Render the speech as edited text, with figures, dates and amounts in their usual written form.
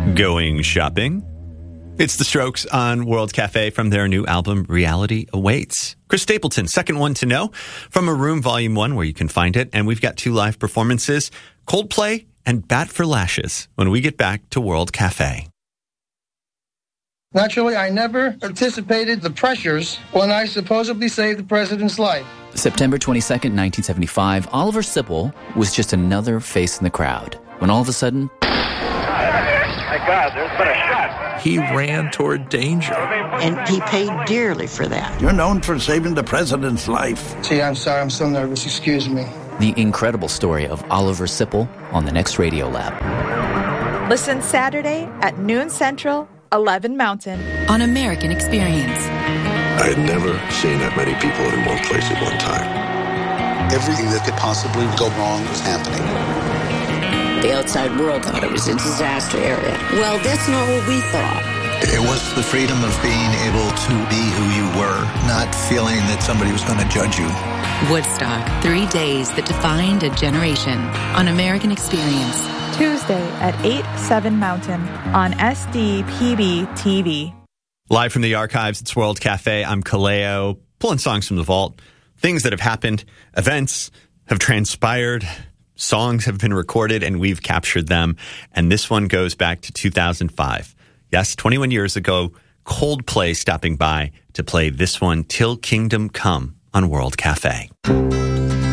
Going shopping? It's The Strokes on World Cafe from their new album, Reality Awaits. Chris Stapleton, second one to know, from A Room Volume 1, where you can find it. And we've got 2 live performances, Coldplay and Bat for Lashes, when we get back to World Cafe. Naturally, I never anticipated the pressures when I supposedly saved the president's life. September 22nd, 1975, Oliver Sipple was just another face in the crowd, when all of a sudden... My God, there's been a shot. He ran toward danger. And he paid dearly for that. You're known for saving the president's life. Gee, I'm sorry, I'm so nervous. Excuse me. The incredible story of Oliver Sipple on the next Radio Lab. Listen Saturday at noon Central, 11 Mountain. On American Experience. I had never seen that many people in one place at one time. Everything that could possibly go wrong was happening. The outside world thought it was a disaster area. Well, that's not what we thought. It was the freedom of being able to be who you were, not feeling that somebody was going to judge you. Woodstock, 3 days that defined a generation. On American Experience. Tuesday at 8, 7 Mountain on SDPB TV. Live from the archives, it's World Cafe. I'm Kaleo, pulling songs from the vault. Things that have happened, events have transpired, songs have been recorded, and we've captured them. And this one goes back to 2005. Yes, 21 years ago, Coldplay stopping by to play this one, Till Kingdom Come, on World Cafe.